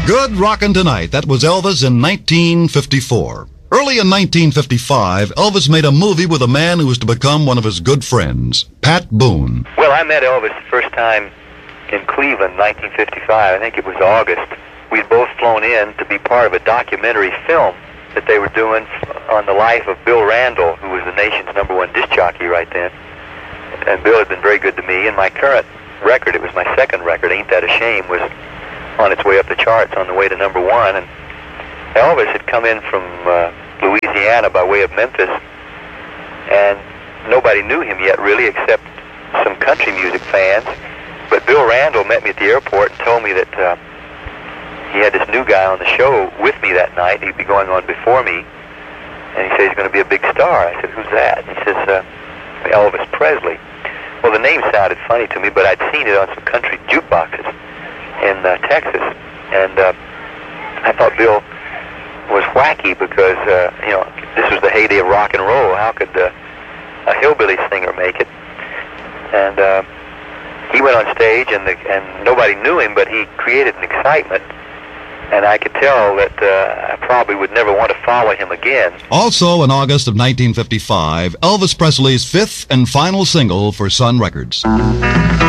Good Rockin' Tonight. That was Elvis in 1954. Early in 1955, Elvis made a movie with a man who was to become one of his good friends, Pat Boone. Well, I met Elvis the first time in Cleveland, 1955. I think it was August. We'd both flown in to be part of a documentary film that they were doing on the life of Bill Randall, who was the nation's #1 disc jockey right then. And Bill had been very good to me. And my current record, it was my second record, Ain't That a Shame, was on its way up the charts on the way to #1. And Elvis had come in from Louisiana by way of Memphis, and nobody knew him yet really except some country music fans. But Bill Randall met me at the airport and told me that he had this new guy on the show with me that night. He'd be going on before me, and he said he's going to be a big star. I said, who's that? He says, Elvis Presley. Well, the name sounded funny to me, but I'd seen it on some country jukeboxes in Texas, and I thought Bill was wacky because, this was the heyday of rock and roll. How could a hillbilly singer make it? And he went on stage, and nobody knew him, but he created an excitement, and I could tell that I probably would never want to follow him again. Also in August of 1955, Elvis Presley's fifth and final single for Sun Records.